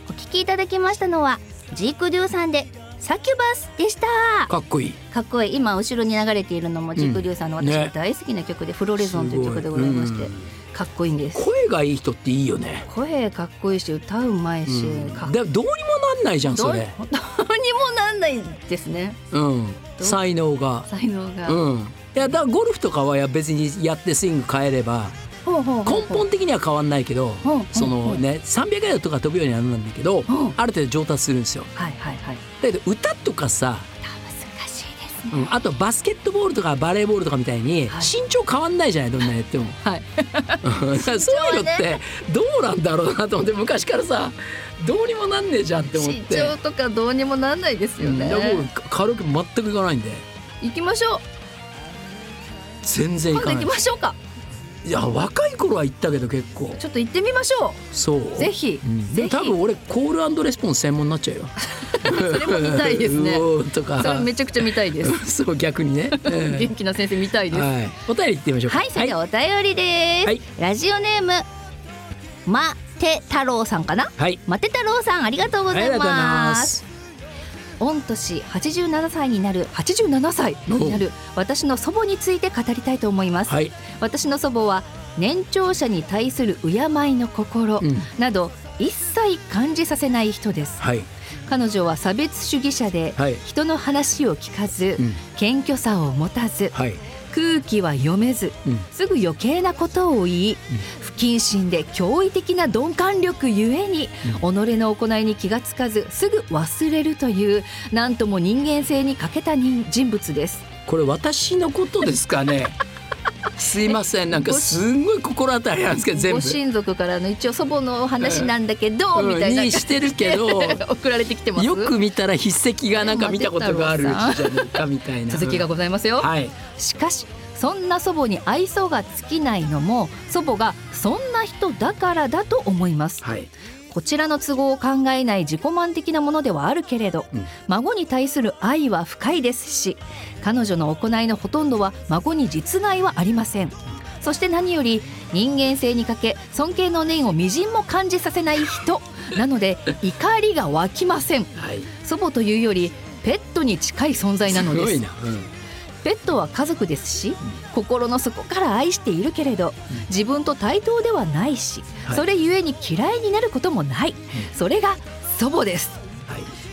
お聞きいただきましたのはジークデューさんでサキュバスでした。 かっこいい。 かっこいい。今後ろに流れているのもジークデューさんの私が大好きな曲で、フロレゾンという曲でございまして、かっこいいんです。 声がいい人っていいよね。 声かっこいいし歌うまいし、 どうにもなんないじゃんそれ。 どうにもなんないですね。 才能が。いやだからゴルフとかは別にやってスイング変えれば根本的には変わんないけど、そのね300ヤードとか飛ぶようになるんだけど、ある程度上達するんですよ。だけど歌とかさ、 難しいですね。 あとバスケットボールとかバレーボールとかみたいに身長変わんないじゃない、どんなやっても。そういうのってどうなんだろうなと思って、昔からさどうにもなんねえじゃんって思って。 身長とかどうにもなんないですよね。 軽く全くいかないんで。 行きましょう。 全然いかない。 今度行きましょうか。 いや若い頃は行ったけど結構ちょっと行ってみましょう。 そうぜひ、 でも多分俺コール&レスポンス専門になっちゃうよ。 それも見たいですね。 とかそれめちゃくちゃ見たいです。 そう逆にね、 元気な先生見たいです。 お便り行ってみましょうか。 はい、それではお便りです、ラジオネームマテ太郎さんかな。マテ太郎さんありがとうございます。御年87歳になる私の祖母について語りたいと思います。私の祖母は年長者に対する敬いの心など一切感じさせない人です。彼女は差別主義者で、人の話を聞かず、謙虚さを持たず、空気は読めず、すぐ余計なことを言い、不謹慎で驚異的な鈍感力ゆえに、己の行いに気がつかずすぐ忘れるという、なんとも人間性に欠けた人物です。 これ私のことですかね。すいません、なんかすごい心当たりなんですけど、全部ご親族からの一応祖母の話なんだけど、みたいなにしてるけど送られてきてます。 よく見たら筆跡がなんか見たことがあるうちじゃないかみたいな続きがございますよ。しかしそんな祖母に愛想が尽きないのも、祖母がそんな人だからだと思います。こちらの都合を考えない自己満的なものではあるけれど、孫に対する愛は深いですし、彼女の行いのほとんどは孫に実害はありません。そして何より人間性に欠け、尊敬の念をみじんも感じさせない人なので怒りが湧きません。祖母というよりペットに近い存在なのです。ペットは家族ですし、心の底から愛しているけれど、自分と対等ではないし、それゆえに嫌いになることもない、それが祖母です。